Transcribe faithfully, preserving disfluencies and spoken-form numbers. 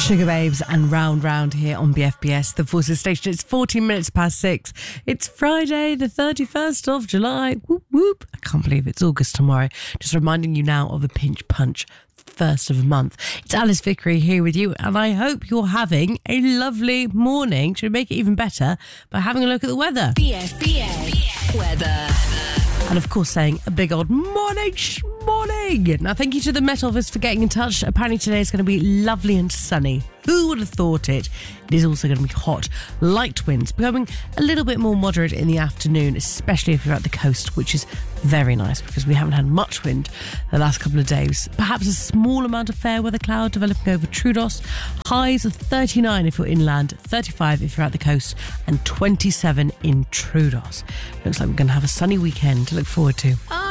Sugar Babes and Round Round here on B F B S, the Forces Station. It's fourteen minutes past six. It's Friday, the thirty-first of July. Whoop, whoop. I can't believe it's August tomorrow. Just reminding you now of a pinch punch first of the month. It's Alice Vickery here with you, and I hope you're having a lovely morning. Should we make it even better by having a look at the weather? B F B S weather. And of course saying a big old morning, morning. Now thank you to the Met Office for getting in touch. Apparently today is going to be lovely and sunny. Who would have thought it? It is also going to be hot. Light winds becoming a little bit more moderate in the afternoon, especially if you're at the coast, which is very nice because we haven't had much wind the last couple of days. Perhaps a small amount of fair weather cloud developing over Troodos. Highs of thirty-nine if you're inland, thirty-five if you're at the coast, and twenty-seven in Troodos. Looks like we're going to have a sunny weekend to look forward to.